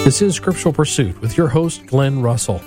This is Scriptural Pursuit with your host, Glenn Russell.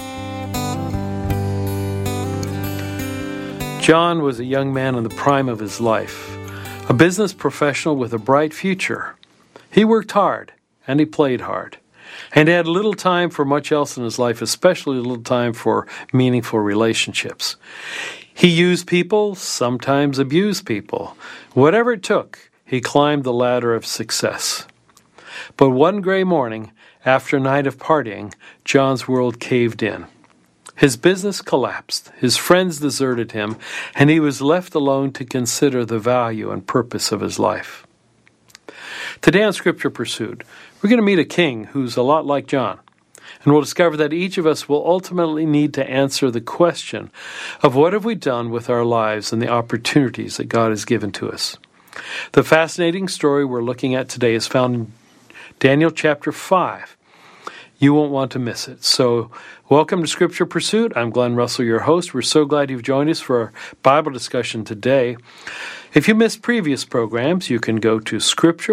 John was a young man in the prime of his life, a business professional with a bright future. He worked hard, and he played hard, and he had little time for much else in his life, especially little time for meaningful relationships. He used people, sometimes abused people. Whatever it took, he climbed the ladder of success. But one gray morning, after a night of partying, John's world caved in. His business collapsed, his friends deserted him, and he was left alone to consider the value and purpose of his life. Today on Scripture Pursuit, we're going to meet a king who's a lot like John, and we'll discover that each of us will ultimately need to answer the question of what have we done with our lives and the opportunities that God has given to us. The fascinating story we're looking at today is found in Daniel chapter 5. You won't want to miss it. So, welcome to Scripture Pursuit. I'm Glenn Russell, your host. We're so glad you've joined us for our Bible discussion today. If you missed previous programs, you can go to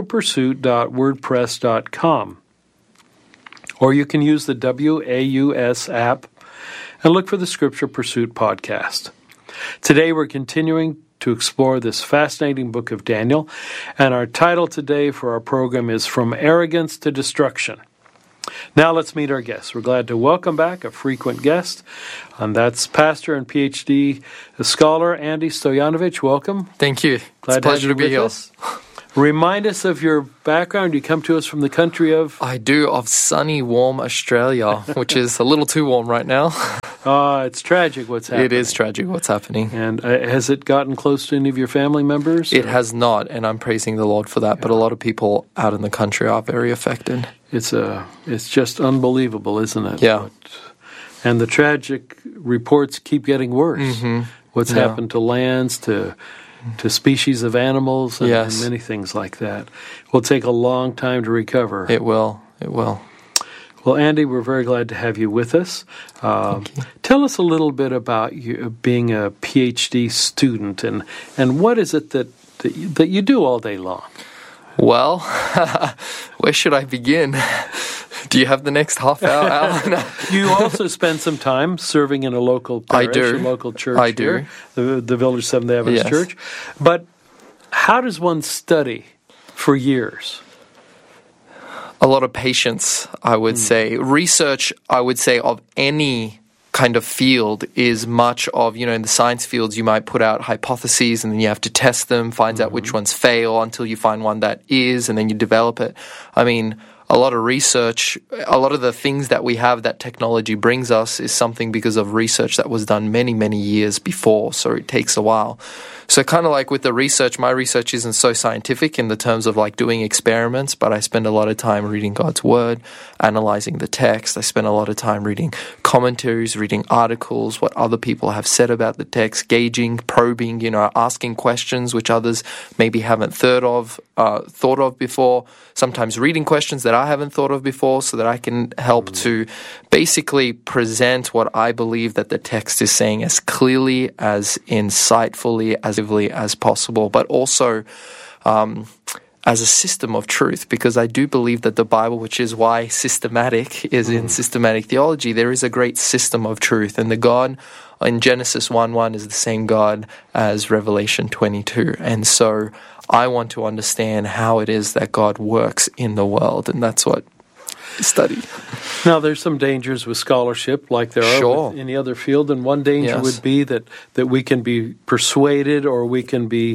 scripturepursuit.wordpress.com, or you can use the WAUS app and look for the Scripture Pursuit podcast. Today we're continuing to explore this fascinating book of Daniel, and our title today for our program is From Arrogance to Destruction. Now let's meet our guests. We're glad to welcome back a frequent guest, and that's pastor and PhD scholar Andy Stoyanovich. Welcome. Thank you. Glad it's a pleasure to be here. Remind us of your background. You come to us from the country of? I do, of sunny, warm Australia, which is a little too warm right now. It's tragic what's happening. It is tragic what's happening. And has it gotten close to any of your family members? It has not, and I'm praising the Lord for that. Yeah. But a lot of people out in the country are very affected. It's just unbelievable, isn't it? Yeah. And the tragic reports keep getting worse. Mm-hmm. What's happened to lands, to species of animals, and, and many things like that. It will take a long time to recover. It will. It will. Well, Andy, we're very glad to have you with us. Tell us a little bit about you being a PhD student, and what is it that you do all day long? Well, where should I begin? Do you have the next half hour? You also spend some time serving in a local parish, I do. A local church I here, do. the Village Seventh Adventist Church. But how does one study for years? A lot of patience, I would say. Research, I would say, of any kind of field is much of, in the science fields, you might put out hypotheses and then you have to test them, find out which ones fail until you find one that is, and then you develop it. I mean, a lot of research, a lot of the things that we have that technology brings us is something because of research that was done many, many years before, so it takes a while. So kind of like with the research, my research isn't so scientific in the terms of like doing experiments, but I spend a lot of time reading God's Word, analyzing the text. I spend a lot of time reading commentaries, reading articles, what other people have said about the text, gauging, probing, asking questions which others maybe haven't thought of before, sometimes reading questions that I haven't thought of before so that I can help to basically present what I believe that the text is saying as clearly, as insightfully, as possible, but also as a system of truth, because I do believe that the Bible, which is why systematic is in systematic theology, there is a great system of truth, and the God in Genesis 1:1 is the same God as Revelation 22, and so I want to understand how it is that God works in the world, and that's what I study. Now, there's some dangers with scholarship, like there are with any other field, and one danger would be that we can be persuaded or we can be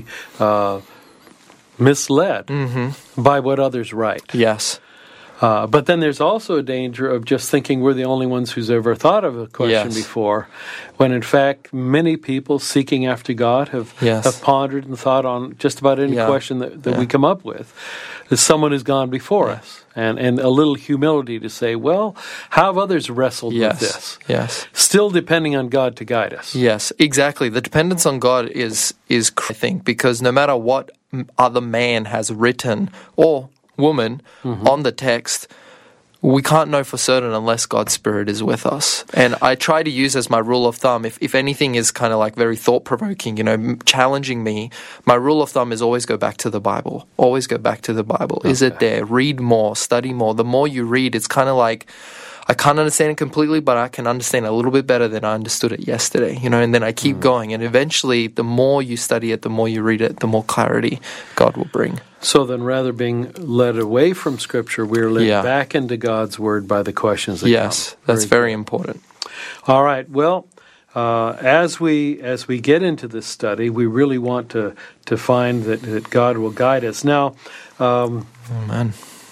misled by what others write. Yes. But then there's also a danger of just thinking we're the only ones who's ever thought of a question before, when in fact many people seeking after God have pondered and thought on just about any question that we come up with. There's someone who's gone before us, and a little humility to say, well, how have others wrestled with this? Yes. Still depending on God to guide us. Yes, exactly. The dependence on God is I think, because no matter what other man has written or woman on the text, we can't know for certain unless God's Spirit is with us. And I try to use as my rule of thumb, if anything is kind of like very thought-provoking, challenging me, my rule of thumb is always go back to the Bible. Always go back to the Bible. Okay. Is it there? Read more, study more. The more you read, it's kind of like, I can't understand it completely, but I can understand it a little bit better than I understood it yesterday, and then I keep going. And eventually, the more you study it, the more you read it, the more clarity God will bring. So then rather being led away from Scripture, we're led back into God's Word by the questions that come. Yes, that's very important. All right. Well, as we get into this study, we really want to find that God will guide us. Now, Amen.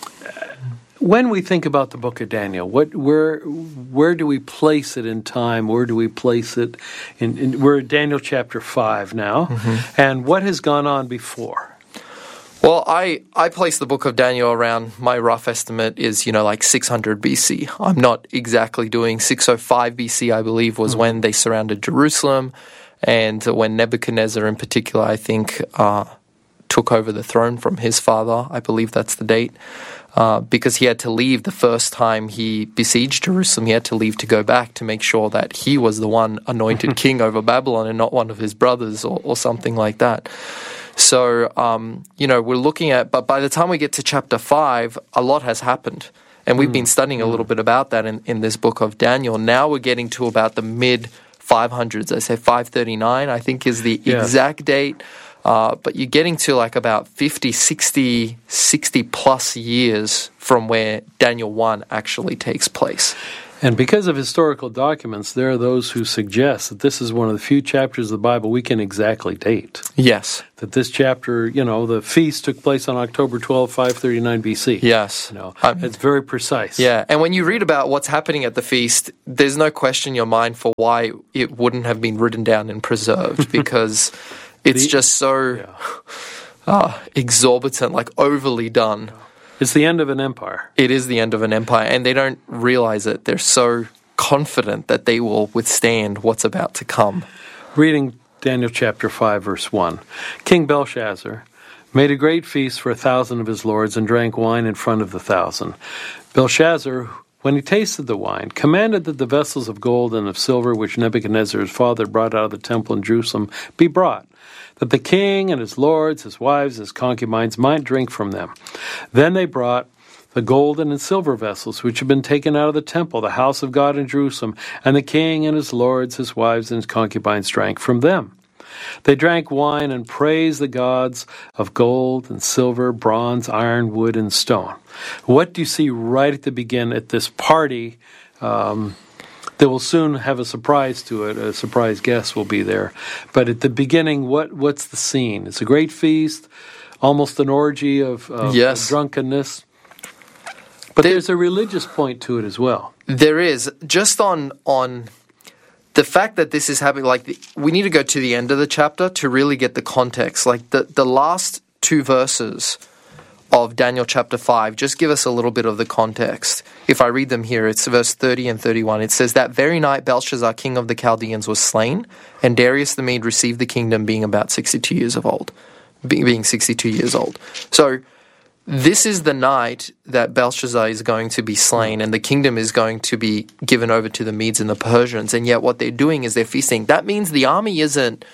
When we think about the book of Daniel, where do we place it in time? Where do we place it in we're at Daniel chapter 5 now. Mm-hmm. And what has gone on before? Well, I place the book of Daniel around, my rough estimate is, like 600 BC. I'm not exactly doing 605 BC, I believe, was when they surrounded Jerusalem, and when Nebuchadnezzar in particular, I think, took over the throne from his father. I believe that's the date. Because he had to leave the first time he besieged Jerusalem. He had to leave to go back to make sure that he was the one anointed king over Babylon and not one of his brothers or something like that. So, we're looking at, but by the time we get to chapter 5, a lot has happened. And we've been studying a little bit about that in this book of Daniel. Now we're getting to about the mid-500s. I say 539, I think is the exact date. But you're getting to like about 50, 60 plus years from where Daniel 1 actually takes place. And because of historical documents, there are those who suggest that this is one of the few chapters of the Bible we can exactly date. Yes. That this chapter, the feast took place on October 12, 539 BC. Yes. It's very precise. Yeah, and when you read about what's happening at the feast, there's no question in your mind for why it wouldn't have been written down and preserved, because it's just so exorbitant, like overly done. It's the end of an empire. It is the end of an empire, and they don't realize it. They're so confident that they will withstand what's about to come. Reading Daniel chapter 5, verse 1. King Belshazzar made a great feast for 1,000 of his lords and drank wine in front of the 1,000. Belshazzar, when he tasted the wine, commanded that the vessels of gold and of silver which Nebuchadnezzar his father brought out of the temple in Jerusalem be brought, that the king and his lords, his wives, his concubines might drink from them. Then they brought the golden and silver vessels which had been taken out of the temple, the house of God in Jerusalem, and the king and his lords, his wives, and his concubines drank from them. They drank wine and praised the gods of gold and silver, bronze, iron, wood, and stone. What do you see right at the beginning at this party that will soon have a surprise to it? A surprise guest will be there. But at the beginning, what's the scene? It's a great feast, almost an orgy of drunkenness. But there's a religious point to it as well. There is. Just on the fact that this is happening, we need to go to the end of the chapter to really get the context. Like the last two verses of Daniel chapter 5, just give us a little bit of the context. If I read them here, it's verse 30 and 31. It says, "That very night Belshazzar, king of the Chaldeans, was slain, and Darius the Mede received the kingdom, being about 62 years old." Being 62 years old. So this is the night that Belshazzar is going to be slain, and the kingdom is going to be given over to the Medes and the Persians. And yet what they're doing is they're feasting. That means the army isn't,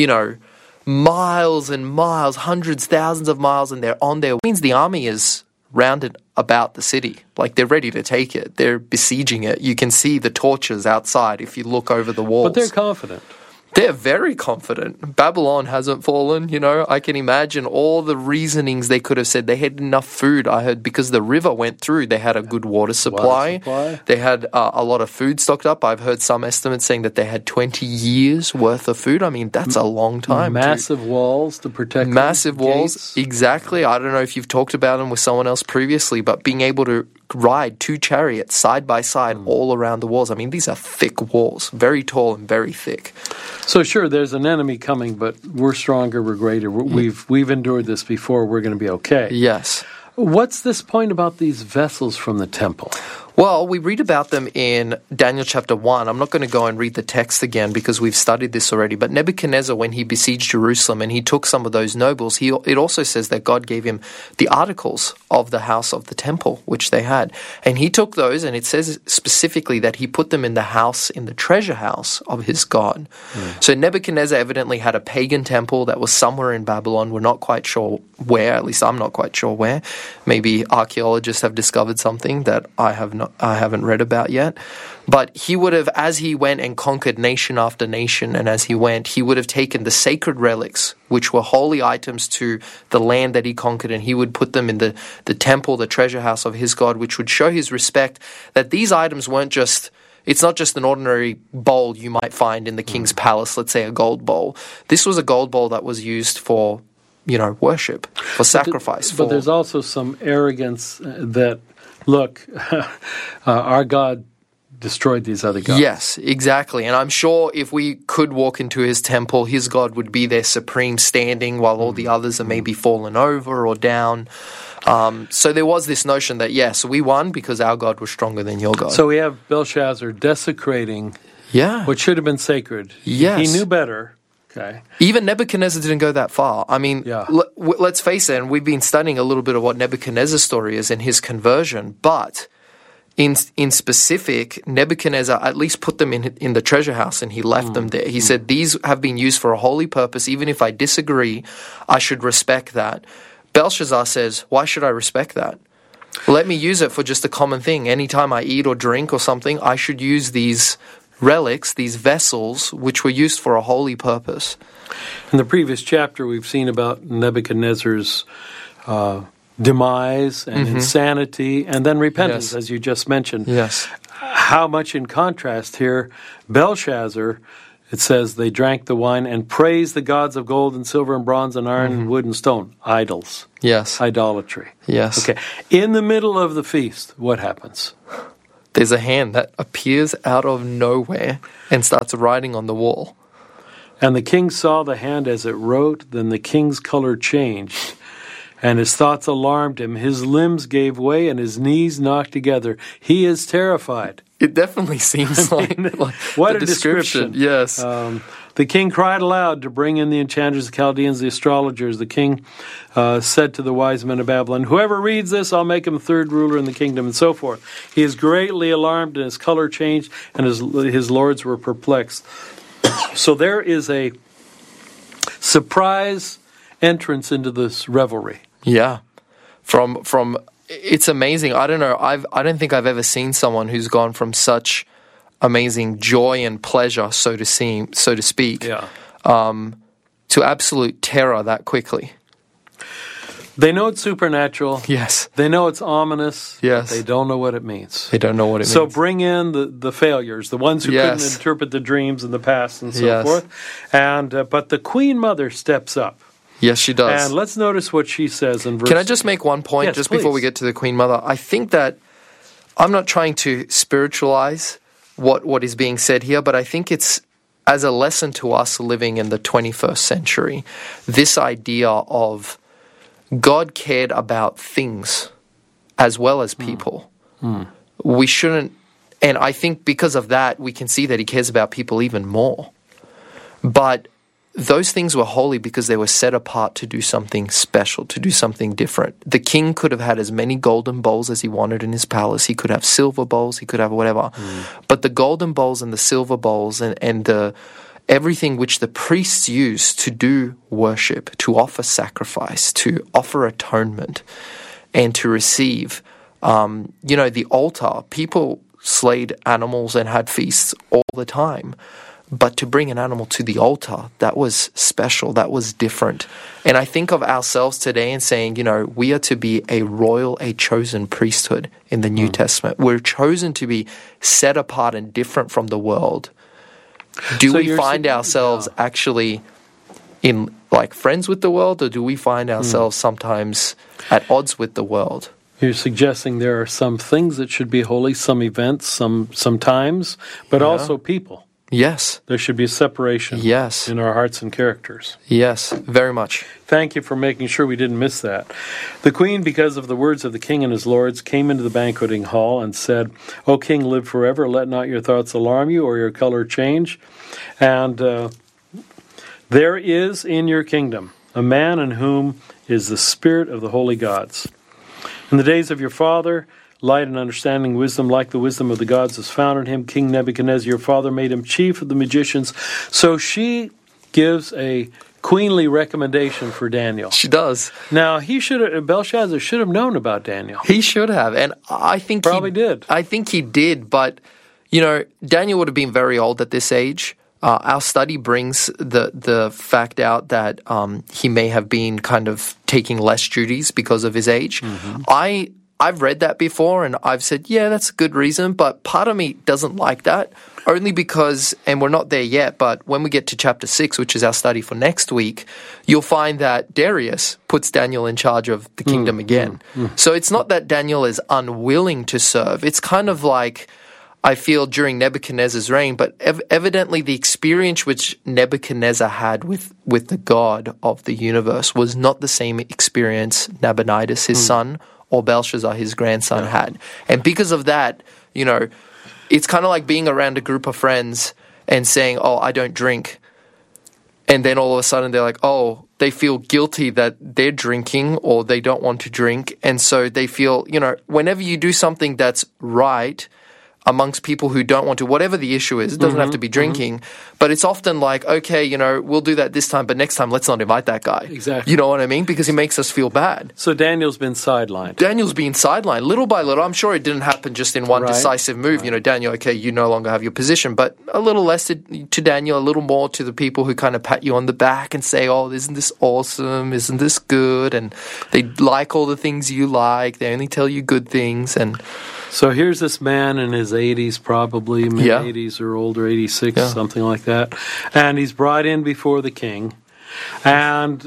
miles and miles, hundreds, thousands of miles, and they're on their way. It means the army is rounded about the city. Like, they're ready to take it. They're besieging it. You can see the torches outside if you look over the walls. But they're confident. They're very confident. Babylon hasn't fallen, I can imagine all the reasonings they could have said. They had enough food, I heard, because the river went through. They had a good water supply. They had a lot of food stocked up. I've heard some estimates saying that they had 20 years worth of food. I mean, that's a long time. Massive walls to protect Massive walls, gates. Exactly. I don't know if you've talked about them with someone else previously, but being able to ride two chariots side by side all around the walls. I mean, these are thick walls, very tall and very thick. So sure, there's an enemy coming, but we're stronger, we're greater. We've endured this before. We're going to be okay. Yes. What's this point about these vessels from the temple? Well, we read about them in Daniel chapter 1. I'm not going to go and read the text again because we've studied this already. But Nebuchadnezzar, when he besieged Jerusalem and he took some of those nobles, it also says that God gave him the articles of the house of the temple, which they had. And he took those, and it says specifically that he put them in the house, in the treasure house of his God. So Nebuchadnezzar evidently had a pagan temple that was somewhere in Babylon. We're not quite sure where, at least I'm not quite sure where. Maybe archaeologists have discovered something that I haven't read about yet. But he would have, as he went and conquered nation after nation, and as he went, he would have taken the sacred relics, which were holy items to the land that he conquered, and he would put them in the temple, the treasure house of his God, which would show his respect that these items weren't just, it's not just an ordinary bowl you might find in the king's palace, let's say a gold bowl. This was a gold bowl that was used for, worship, for sacrifice. But there's also some arrogance that, look, our God destroyed these other gods. Yes, exactly. And I'm sure if we could walk into his temple, his God would be there supreme standing while all the others are maybe fallen over or down. So there was this notion that, yes, we won because our God was stronger than your God. So we have Belshazzar desecrating what should have been sacred. Yes. He knew better. Okay. Even Nebuchadnezzar didn't go that far. I mean, let's face it, and we've been studying a little bit of what Nebuchadnezzar's story is and his conversion, but in specific, Nebuchadnezzar at least put them in the treasure house and he left them there. He said, these have been used for a holy purpose. Even if I disagree, I should respect that. Belshazzar says, why should I respect that? Let me use it for just a common thing. Anytime I eat or drink or something, I should use these relics, these vessels, which were used for a holy purpose. In the previous chapter, we've seen about Nebuchadnezzar's demise and insanity, and then repentance, as you just mentioned. Yes. How much in contrast here, Belshazzar, it says, they drank the wine and praised the gods of gold and silver and bronze and iron and wood and stone. Idols. Yes. Idolatry. Yes. Okay. In the middle of the feast, what happens? There's a hand that appears out of nowhere and starts writing on the wall. And the king saw the hand as it wrote, then the king's color changed, and his thoughts alarmed him. His limbs gave way and his knees knocked together. He is terrified. It definitely seems like what the a description. Yes. The king cried aloud to bring in the enchanters, the Chaldeans, the astrologers. The king said to the wise men of Babylon, whoever reads this, I'll make him third ruler in the kingdom, and so forth. He is greatly alarmed, and his color changed, and his lords were perplexed. So there is a surprise entrance into this revelry. Yeah. From it's amazing. I don't know. I don't think I've ever seen someone who's gone from such amazing joy and pleasure, so to speak, to absolute terror that quickly. They know it's supernatural. Yes. They know it's ominous. Yes. But they don't know what it means. They don't know what it means. So bring in the failures, the ones who couldn't interpret the dreams in the past and so forth. And but the Queen Mother steps up. Yes, she does. And let's notice what she says in verse... Can I just make one point before we get to the Queen Mother? I think that I'm not trying to spiritualize what is being said here, but I think it's as a lesson to us living in the 21st century, this idea of God cared about things as well as people. We shouldn't, and I think because of that, we can see that he cares about people even more. But those things were holy because they were set apart to do something special, to do something different. The king could have had as many golden bowls as he wanted in his palace. He could have silver bowls. He could have whatever. But the golden bowls and the silver bowls and the everything which the priests used to do worship, to offer sacrifice, to offer atonement, and to receive, the altar, people slayed animals and had feasts all the time. But to bring an animal to the altar, that was special, that was different. And I think of ourselves today and saying, we are to be a chosen priesthood in the New Testament. We're chosen to be set apart and different from the world. Do we find ourselves actually in friends with the world, or do we find ourselves sometimes at odds with the world? You're suggesting there are some things that should be holy, some events, some times, but also people. Yes. There should be a separation Yes. in our hearts and characters. Yes, very much. Thank you for making sure we didn't miss that. The queen, because of the words of the king and his lords, came into the banqueting hall and said, O king, live forever. Let not your thoughts alarm you or your color change. And there is in your kingdom a man in whom is the spirit of the holy gods. In the days of your father, light and understanding, wisdom like the wisdom of the gods was found in him. King Nebuchadnezzar, your father, made him chief of the magicians. So she gives a queenly recommendation for Daniel. She does. Now, Belshazzar should have known about Daniel. He should have, and I think Probably did. I think he did, but Daniel would have been very old at this age. Our study brings the fact out that he may have been kind of taking less duties because of his age. Mm-hmm. I've read that before, and I've said, yeah, that's a good reason, but part of me doesn't like that, only because, and we're not there yet, but when we get to chapter 6, which is our study for next week, you'll find that Darius puts Daniel in charge of the kingdom again. So it's not that Daniel is unwilling to serve. It's kind of like, I feel, during Nebuchadnezzar's reign, but evidently the experience which Nebuchadnezzar had with the God of the universe was not the same experience Nabonidus, his son, or Belshazzar, his grandson, had. And because of that, it's kind of like being around a group of friends and saying, oh, I don't drink. And then all of a sudden they're like, oh, they feel guilty that they're drinking or they don't want to drink. And so they feel, whenever you do something that's right amongst people who don't want to, whatever the issue is, it doesn't have to be drinking, but it's often like, okay, we'll do that this time, but next time let's not invite that guy. Exactly. You know what I mean? Because he makes us feel bad. So Daniel's been sidelined. Daniel's being sidelined little by little. I'm sure it didn't happen just in one Right. decisive move. Daniel, okay, you no longer have your position, but a little less to Daniel, a little more to the people who kind of pat you on the back and say, oh, isn't this awesome? Isn't this good? And they like all the things you like. They only tell you good things. And So here's this man in his 80s, probably mid-80s or older, 86, something like that, and he's brought in before the king. And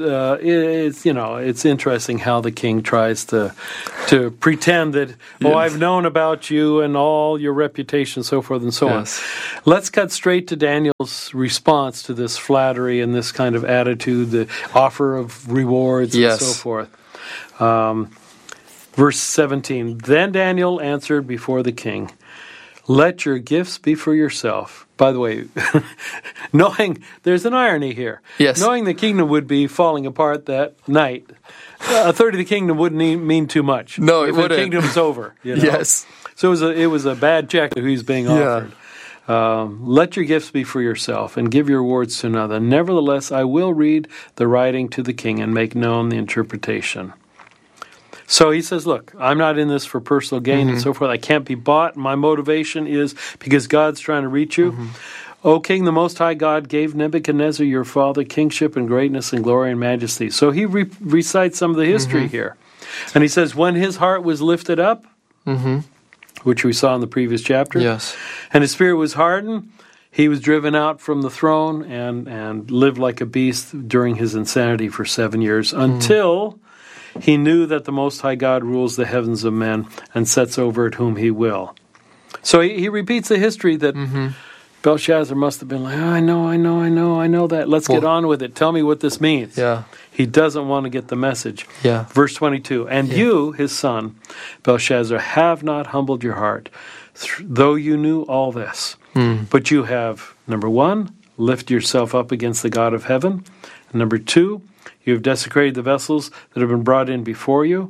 it's interesting how the king tries to pretend that, I've known about you and all your reputation, so forth and so on. Let's cut straight to Daniel's response to this flattery and this kind of attitude, the offer of rewards and so forth. Verse 17, Then Daniel answered before the king, Let your gifts be for yourself. By the way, there's an irony here. Yes. Knowing the kingdom would be falling apart that night, a third of the kingdom wouldn't mean too much. No, it if wouldn't. The kingdom's over. Yes. So it was a bad check to who's being offered. Let your gifts be for yourself, and give your rewards to another. Nevertheless, I will read the writing to the king and make known the interpretation. So he says, look, I'm not in this for personal gain and so forth. I can't be bought. My motivation is because God's trying to reach you. O King, the Most High God gave Nebuchadnezzar your father kingship and greatness and glory and majesty. So he recites some of the history here. And he says, when his heart was lifted up, which we saw in the previous chapter, and his spirit was hardened, he was driven out from the throne and lived like a beast during his insanity for 7 years until he knew that the Most High God rules the heavens of men and sets over it whom he will. So he repeats the history that Belshazzar must have been like, I know that. Let's get on with it. Tell me what this means. He doesn't want to get the message. Verse 22, And you, his son, Belshazzar, have not humbled your heart, though you knew all this. But you have, number one, lifted yourself up against the God of heaven. And number two, you have desecrated the vessels that have been brought in before you,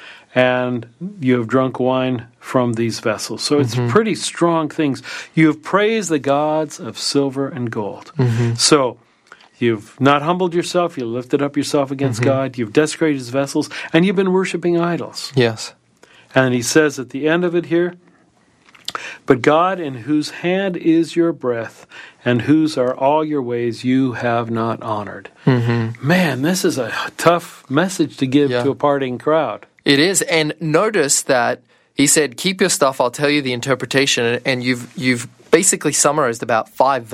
and you have drunk wine from these vessels. So it's pretty strong things. You have praised the gods of silver and gold. So you've not humbled yourself, you lifted up yourself against God, you've desecrated his vessels, and you've been worshiping idols. And he says at the end of it here, But God, in whose hand is your breath, and whose are all your ways, you have not honored. Man, this is a tough message to give to a partying crowd. It is, and notice that he said, keep your stuff, I'll tell you the interpretation, and you've basically summarized about 5,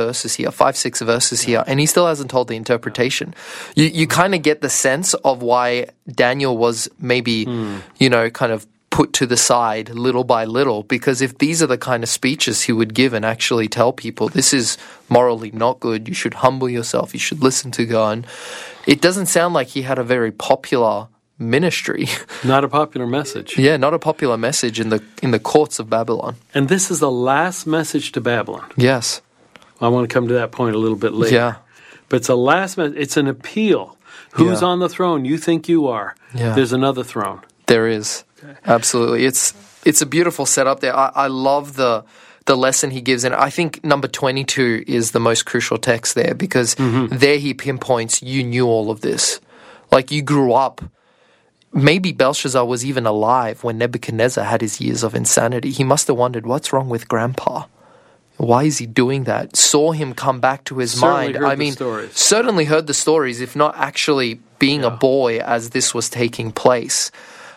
6 verses here, and he still hasn't told the interpretation. You kind of get the sense of why Daniel was maybe, kind of put to the side little by little, because if these are the kind of speeches he would give and actually tell people this is morally not good, you should humble yourself, you should listen to God, it doesn't sound like he had a very popular ministry. Not a popular message. Yeah, not a popular message in the courts of Babylon. And this is the last message to Babylon. Yes. I want to come to that point a little bit later. Yeah. But it's a last message. It's an appeal. Who's on the throne? You think you are. Yeah. There's another throne. There is. Okay. Absolutely. It's a beautiful setup there. I love the lesson he gives, and I think number 22 is the most crucial text there, because there he pinpoints, you knew all of this. Like, you grew up. Maybe Belshazzar was even alive when Nebuchadnezzar had his years of insanity. He must have wondered, what's wrong with Grandpa? Why is he doing that? Saw him come back to his mind. Certainly heard the stories, if not actually being a boy as this was taking place.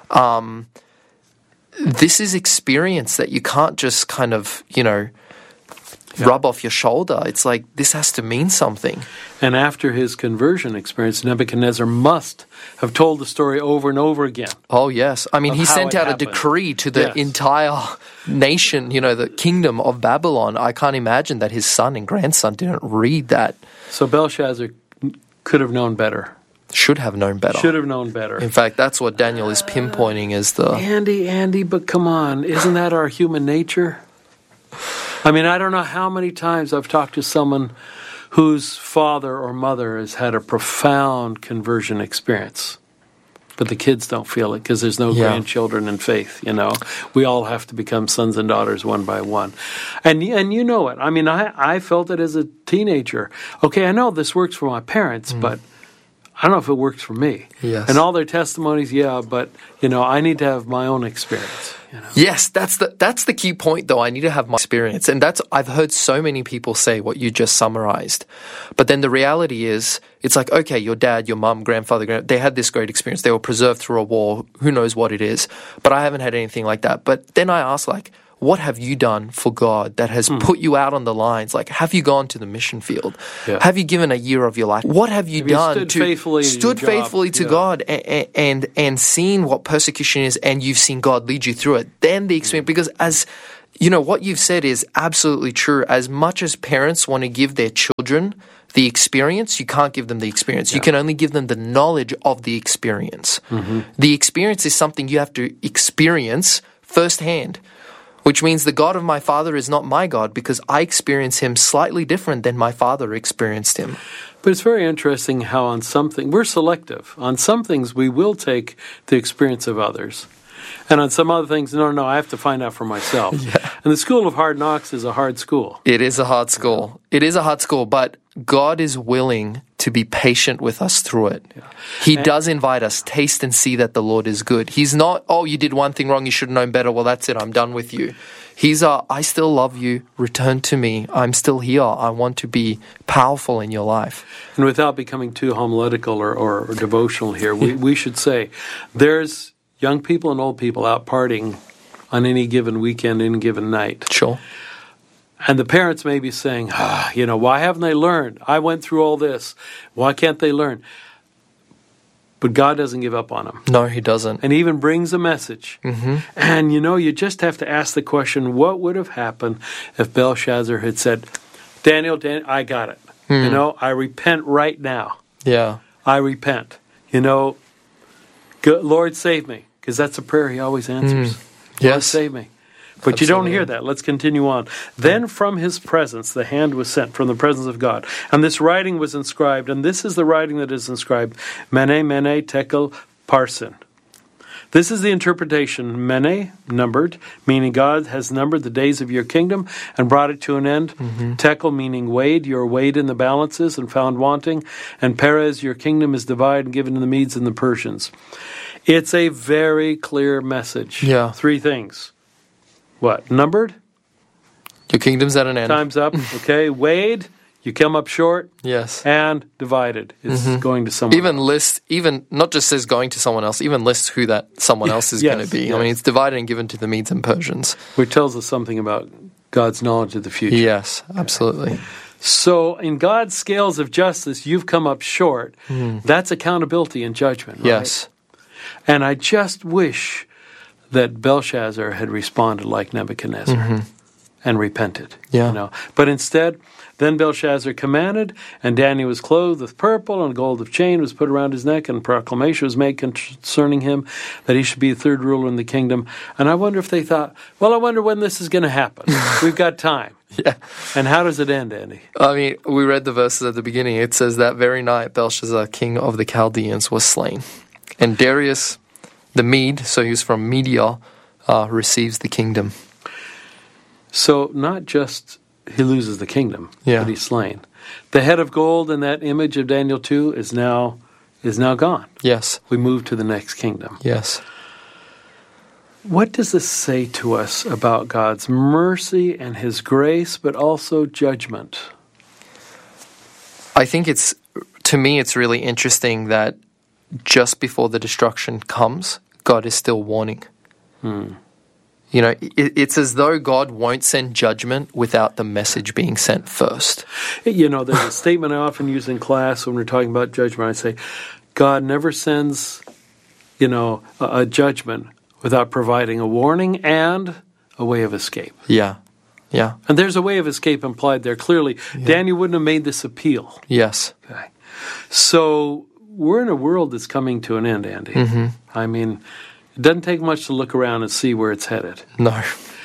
This is experience that you can't just kind of, rub off your shoulder. It's like, this has to mean something. And after his conversion experience, Nebuchadnezzar must have told the story over and over again. Oh, yes. I mean, he sent out a decree to the entire nation, the kingdom of Babylon. I can't imagine that his son and grandson didn't read that. So Belshazzar could have known better. Should have known better. Should have known better. In fact, that's what Daniel is pinpointing as the... Andy, but come on. Isn't that our human nature? I mean, I don't know how many times I've talked to someone whose father or mother has had a profound conversion experience. But the kids don't feel it because there's no grandchildren in faith, We all have to become sons and daughters one by one. And you know it. I mean, I felt it as a teenager. Okay, I know this works for my parents, but I don't know if it works for me. Yes. And all their testimonies, but, I need to have my own experience. Yes, that's the key point, though. I need to have my experience. And I've heard so many people say what you just summarized. But then the reality is, it's like, okay, your dad, your mum, grandfather, they had this great experience. They were preserved through a war. Who knows what it is? But I haven't had anything like that. But then I ask, what have you done for God that has put you out on the lines? Like, have you gone to the mission field? Yeah. Have you given a year of your life? What have you done stood faithfully to God and seen what persecution is, and you've seen God lead you through it? Then the experience, because as what you've said is absolutely true. As much as parents want to give their children the experience, you can't give them the experience. Yeah. You can only give them the knowledge of the experience. The experience is something you have to experience firsthand. Which means the God of my father is not my God, because I experience him slightly different than my father experienced him. But it's very interesting how on something, we're selective. On some things, we will take the experience of others. And on some other things, no, I have to find out for myself. Yeah. And the school of hard knocks is a hard school. It is a hard school. It is a hard school, but God is willing to be patient with us through it. Yeah. He does invite us, taste and see that the Lord is good. He's not, you did one thing wrong, you should have known better, well, that's it, I'm done with you. He's I still love you, return to me, I'm still here, I want to be powerful in your life. And without becoming too homiletical or devotional here, we should say, there's young people and old people out partying on any given weekend, any given night. Sure. And the parents may be saying, why haven't they learned? I went through all this. Why can't they learn? But God doesn't give up on them. No, he doesn't. And he even brings a message. And, you just have to ask the question, what would have happened if Belshazzar had said, Daniel, I got it. I repent right now. Yeah. I repent. Lord, save me. Because that's a prayer he always answers. Yes. Lord, save me. But you don't hear that. Let's continue on. Then from his presence, the hand was sent from the presence of God. And this writing was inscribed, and this is the writing that is inscribed, Mene, Mene, Tekel, Parsin. This is the interpretation, Mene, numbered, meaning God has numbered the days of your kingdom and brought it to an end. Tekel, meaning weighed, you're weighed in the balances and found wanting. And Perez, your kingdom is divided and given to the Medes and the Persians. It's a very clear message. Yeah. 3 things. What? Numbered? Your kingdom's at an end. Time's up. Okay. Weighed. You come up short. Yes. And divided. It's going to someone else. Even not just says going to someone else, even lists who that someone else is going to be. Yes. I mean, it's divided and given to the Medes and Persians. Which tells us something about God's knowledge of the future. Yes, absolutely. So in God's scales of justice, you've come up short. That's accountability and judgment, right? Yes. And I just wish that Belshazzar had responded like Nebuchadnezzar and repented. Yeah. But instead, then Belshazzar commanded, and Daniel was clothed with purple, and a gold of chain was put around his neck, and proclamation was made concerning him that he should be the third ruler in the kingdom. And I wonder if they thought, well, I wonder when this is going to happen. We've got time. Yeah. And how does it end, Andy? I mean, we read the verses at the beginning. It says that very night Belshazzar, king of the Chaldeans, was slain. And Darius the Mede, so he was from Media, receives the kingdom. So not just he loses the kingdom, but he's slain. The head of gold in that image of Daniel 2 is now gone. Yes. We move to the next kingdom. Yes. What does this say to us about God's mercy and his grace, but also judgment? I think to me, it's really interesting that just before the destruction comes, God is still warning. It's as though God won't send judgment without the message being sent first. There's a statement I often use in class when we're talking about judgment. I say, God never sends, a judgment without providing a warning and a way of escape. Yeah. Yeah. And there's a way of escape implied there. Clearly, Daniel wouldn't have made this appeal. Yes. Okay. So we're in a world that's coming to an end, Andy. I mean, it doesn't take much to look around and see where it's headed. No.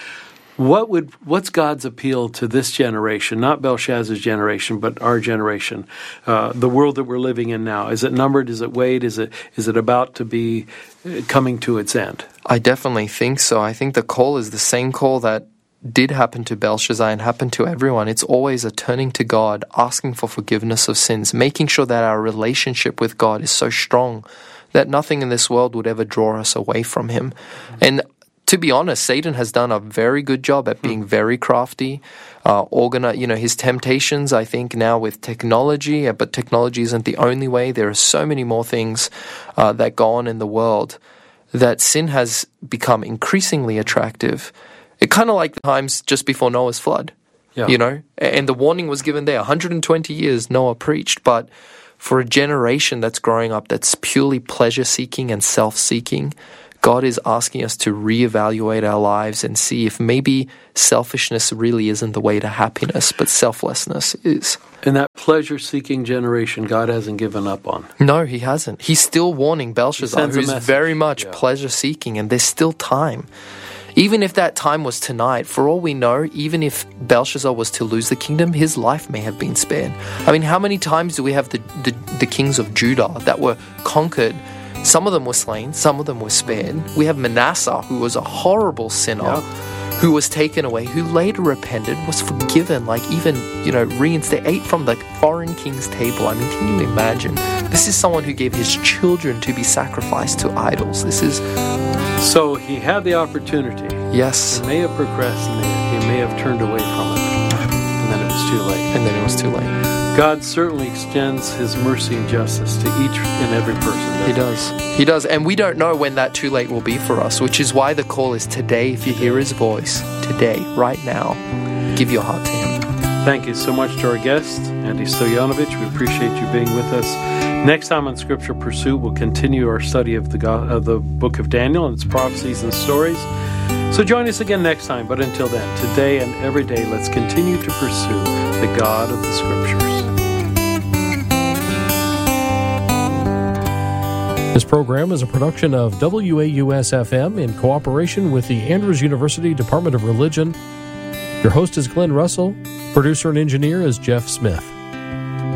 What's God's appeal to this generation, not Belshazzar's generation, but our generation, the world that we're living in now? Is it numbered? Is it weighed? Is it about to be coming to its end? I definitely think so. I think the call is the same call that did happen to Belshazzar and happened to everyone. It's always a turning to God, asking for forgiveness of sins, making sure that our relationship with God is so strong that nothing in this world would ever draw us away from him. And to be honest, Satan has done a very good job at being very crafty, his temptations, I think, now with technology, but technology isn't the only way. There are so many more things that go on in the world that sin has become increasingly attractive. It kind of like the times just before Noah's flood, and the warning was given there. 120 years Noah preached, but for a generation that's growing up that's purely pleasure-seeking and self-seeking, God is asking us to reevaluate our lives and see if maybe selfishness really isn't the way to happiness, but selflessness is. And that pleasure-seeking generation, God hasn't given up on. No, he hasn't. He's still warning Belshazzar, who's very much pleasure-seeking, and there's still time. Even if that time was tonight, for all we know, even if Belshazzar was to lose the kingdom, his life may have been spared. I mean, how many times do we have the kings of Judah that were conquered? Some of them were slain, some of them were spared. We have Manasseh, who was a horrible sinner, who was taken away, who later repented, was forgiven, reinstated, ate from the foreign king's table. I mean, can you imagine? This is someone who gave his children to be sacrificed to idols. So he had the opportunity. Yes. He may have procrastinated. He may have turned away from it. And then it was too late. God certainly extends his mercy and justice to each and every person. He does. And we don't know when that too late will be for us, which is why the call is today. If you hear his voice, today, right now, give your heart to him. Thank you so much to our guest, Andy Stoyanovich. We appreciate you being with us. Next time on Scripture Pursuit, we'll continue our study of the book of Daniel and its prophecies and stories. So join us again next time. But until then, today and every day, let's continue to pursue the God of the Scriptures. This program is a production of WAUS-FM in cooperation with the Andrews University Department of Religion. Your host is Glenn Russell. Producer and engineer is Jeff Smith.